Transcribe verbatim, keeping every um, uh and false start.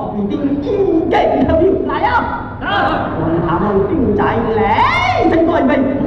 我一定一击投票来啊！我他们定在雷神怪兵。